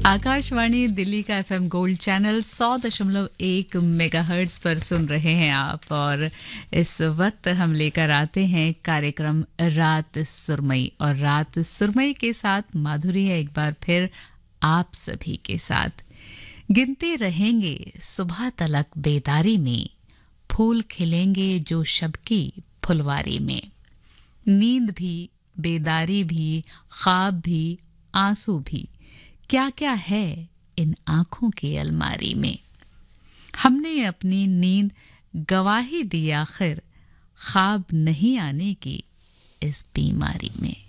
आकाशवाणी दिल्ली का FM gold channel 100.1 megahertz पर सुन रहे हैं आप और इस वक्त हम लेकर आते हैं कार्यक्रम रात सुरमई और रात सुरमई के साथ माधुरी है एक बार फिर आप सभी के साथ। गिनते रहेंगे सुबह तलक बेदारी में, फूल खिलेंगे जो शब की फुलवारी में। नींद भी, बेदारी भी, ख्वाब भी, आंसू भी, क्या क्या है इन आंखों की अलमारी में। हमने अपनी नींद गवाही दी आखिर, ख्वाब नहीं आने की इस बीमारी में।